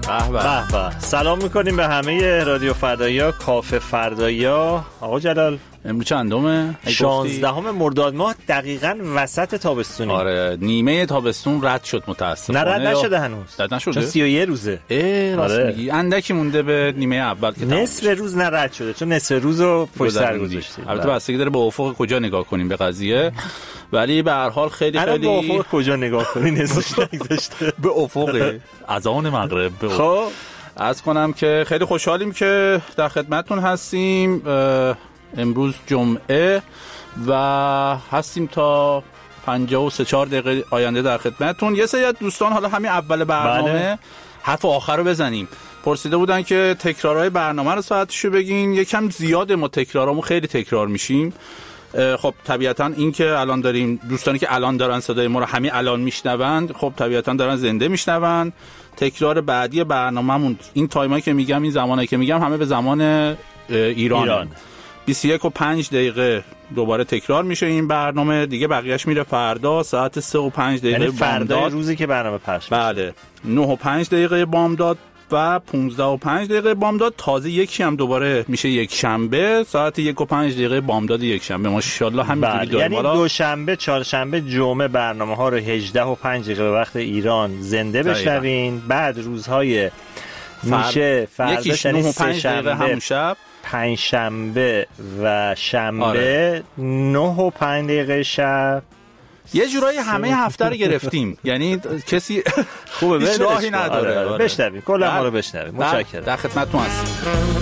به. سلام میکنیم به همه رادیو فردایا، کافه فردایا. آقا جلال امروز چندمه؟ 16 مرداد ماه، دقیقاً وسط تابستونی. آره، نیمه تابستون رد شد متاسفانه. نه رد نشده هنوز. رد نشده؟ چون 31 روزه. راست میگی. اندکی مونده به نیمه اول که نصف روز نه رد شده، چون نصف روزو پشت سر گذاشتیم. البته بستگی داره به افق کجا نگاه کنیم به قضیه، ولی به هر حال خیلی به افق کجا نگاه کنی نصفش نگذاشته. به افق اذان مغرب. خب عرض کنم که خیلی خوشحالیم که در خدمتتون هستیم. امروز جمعه و هستیم تا 53-4 دقیقه آینده در خدمتتون. یه سری دوستان حالا همین اول برنامه حرف آخر رو بزنیم پرسیده بودن که تکرارهای برنامه رو ساعتشو بگین. یکم زیاده، ما تکرارامون خیلی تکرار میشیم. خب طبیعتا این که الان داریم دوستانی که الان دارن صدای ما رو همین الان میشنوند، خب طبیعتا دارن زنده میشنوند. تکرار بعدی برنامه‌مون این تایمایی که میگم، این زمانی که میگم همه به زمان ایران. 21:05 دوباره تکرار میشه این برنامه دیگه. بقیهش میره فردا ساعت 3:05 یعنی فردا روزی که برنامه پخش میشه. بله، 9:05 بامداد و 15:05 بامداد. تازه یکی هم دوباره میشه یک شنبه ساعت 1:05 بامداد یک شنبه. ماشاءالله همینجوری داریم. یعنی دوشنبه، چهارشنبه، جمعه برنامه‌ها رو 18:05 به وقت ایران زنده بشنوین. بعد روزهای میشه فردا، یعنی 9:05 همون شب، پنجشنبه و شنبه 9:05 شب. یه جورایی همه هفته رو گرفتیم. یعنی کسی خوبه هیچ راهی نداره. بشنویم کلا ما رو بشنویم. متشکرم. در خدمتتون هستیم.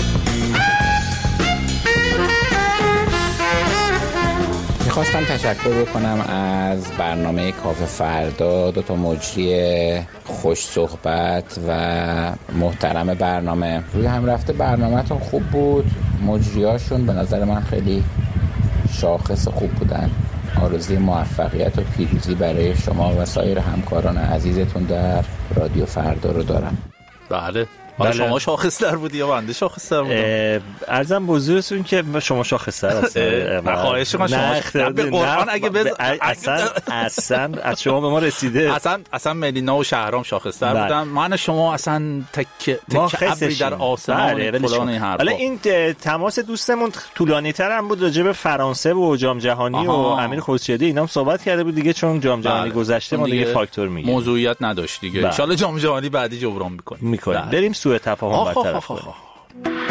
میخواستم تشکر بکنم از برنامه کافه فردا، دو تا مجری خوش صحبت و محترم برنامه. روی هم رفته برنامه‌تون خوب بود، مجریاشون به نظر من خیلی شاخص خوب بودن. آرزوی موفقیت و پیروزی برای شما و سایر همکاران عزیزتون در رادیو فردا رو دارم. بله. شما شاخص‌تر بودی یا بنده شاخص‌تر بودم؟ عرضم بزرگتون که شما شاخص‌تر هستید. خواهش می‌کنم شما به قرآن اگه اصلا از شما به ما رسیده. اصلا ملینا و شهرام شاخص‌تر بودن. من شما اصلا تک ابری در آسمان فلان این حرفا. حالا این تماس دوستمون طولانی‌تر هم بود، راجع به فرانسه و جام جهانی و امیر خسروی اینا هم صحبت کرده بود دیگه، چون جام جهانی گذشته ما دیگه فاکتور میگیم. موضوعیت نداشت دیگه. ان شاءالله جام جهانی بعدی جبران می‌کنیم. بریم سوء تفاهم برطرف کنیم.